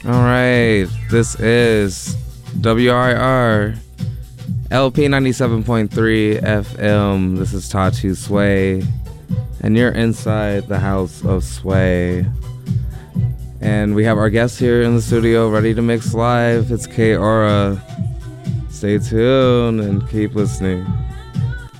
All right, this is WRR LP 97.3 FM. This is Tatu Sway, and you're inside the house of Sway. And we have our guest here in the studio ready to mix live. It's K Aura. Stay tuned and keep listening.